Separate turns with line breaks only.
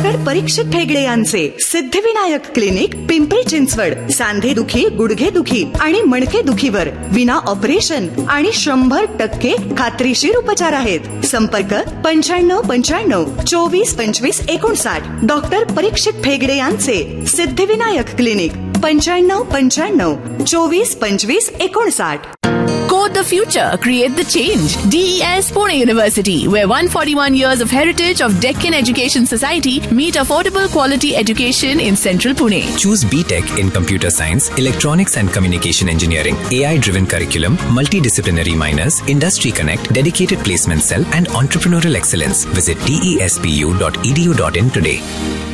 Doctor परीक्षित ठेगडे यांचे Siddhivinayak clinic, Pimpri Chinchwad. सांधेदुखी, गुडघेदुखी आणि मणकेदुखीवर विना ऑपरेशन आणि 100% खात्रीशीर उपचार आहेत. संपर्क 9595242559. डॉक्टर परीक्षित ठेगडे यांचे Siddhivinayak clinic, 9595242559.
Code the future, create the change. DES Pune University, where 141 years of heritage of Deccan Education Society meet affordable quality education in central Pune.
Choose BTech in Computer Science, Electronics and Communication Engineering, AI-driven curriculum, multidisciplinary minors, Industry Connect, dedicated placement cell and entrepreneurial excellence. Visit despu.edu.in today.